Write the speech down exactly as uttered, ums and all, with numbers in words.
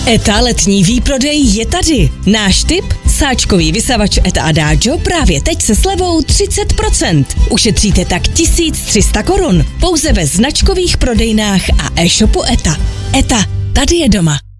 ETA letní výprodej je tady. Náš tip? Sáčkový vysavač ETA Adagio právě teď se slevou třicet procent. Ušetříte tak tisíc tři sta korun. Pouze ve značkových prodejnách a e-shopu ETA. ETA, tady je doma.